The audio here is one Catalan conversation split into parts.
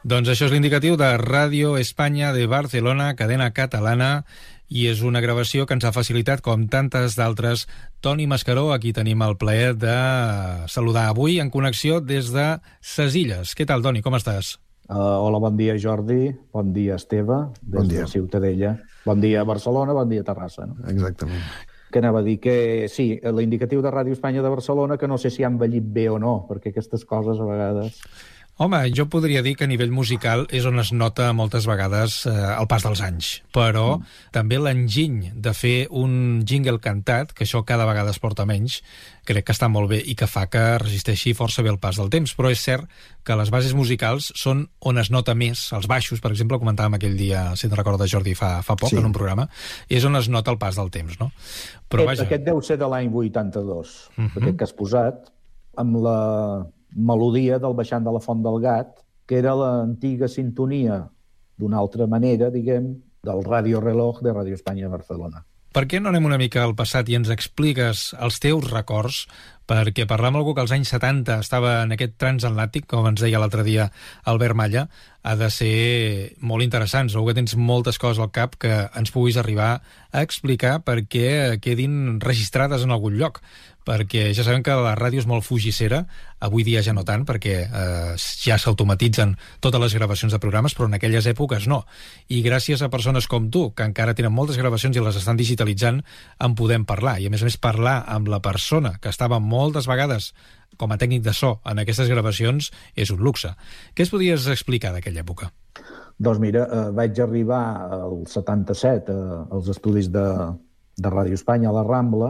Doncs això és l'indicatiu de Ràdio Espanya de Barcelona, cadena catalana, i és una gravació que ens ha facilitat, com tantes d'altres, Toni Mascaró, a qui tenim el plaer de saludar avui en connexió des de Ses Illes. Què tal, Toni, com estàs? Hola, bon dia, Jordi. Bon dia, Esteve, des de Ciutadella. Bon dia, Barcelona, bon dia, Terrassa. No? Exactament. Que anava a dir que sí, l'indicatiu de Ràdio Espanya de Barcelona, que no sé si ha envellit bé o no, perquè aquestes coses a vegades... Home, jo podria dir que a nivell musical és on es nota moltes vegades el pas dels anys, però també l'enginy de fer un jingle cantat, que això cada vegada es porta menys, crec que està molt bé i que fa que resisteixi força bé el pas del temps, però és cert que les bases musicals són on es nota més, els baixos, per exemple, comentàvem aquell dia, si te'n recordes, Jordi, fa poc, en un programa, és on es nota el pas del temps, no? Però vaja... Aquest deu ser de l'any 82, aquest que has posat, amb la melodia del Baixant de la Font del Gat, que era l'antiga sintonia, d'una altra manera, diguem, del Radio Reloj de Ràdio Espanya de Barcelona. Per què no anem una mica al passat i ens expliques els teus records? Perquè parlar amb algú que als anys 70 estava en aquest transatlàntic, com ens deia l'altre dia Albert Malla, ha de ser molt interessant. Segur que tens moltes coses al cap que ens puguis arribar a explicar perquè quedin registrades en algun lloc. Perquè ja sabem que la ràdio és molt fugissera, avui dia ja no tant, perquè ja s'automatitzen totes les gravacions de programes, però en aquelles èpoques no. I gràcies a persones com tu, que encara tenen moltes gravacions i les estan digitalitzant, en podem parlar. I a més parlar amb la persona que estava moltes vegades com a tècnic de so en aquestes gravacions és un luxe. Què es podies explicar d'aquella època? Doncs mira, vaig arribar al 77 als estudis de Ràdio Espanya a la Rambla,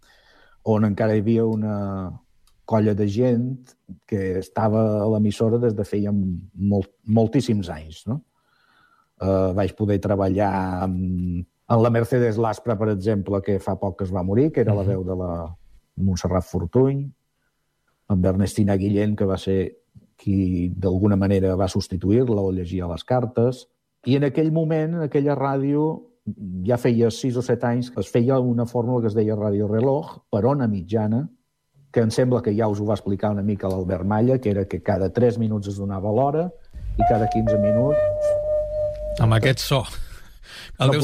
on encara hi havia una colla de gent que estava a l'emissora des de feia moltíssims anys. No? Vaig poder treballar en la Mercedes Laspra, per exemple, que fa poc que es va morir, que era la veu de la Montserrat Fortuny, amb Ernestina Guillén, que va ser qui d'alguna manera va substituir-la o llegia les cartes. I en aquell moment, en aquella ràdio, ja feia 6 o 7 anys que es feia una fórmula que es deia Radio Reloj, per ona mitjana, que em sembla que ja us ho va explicar una mica l'Albert Malla, que era que cada 3 minuts es donava l'hora i cada 15 minuts... Amb aquest so. El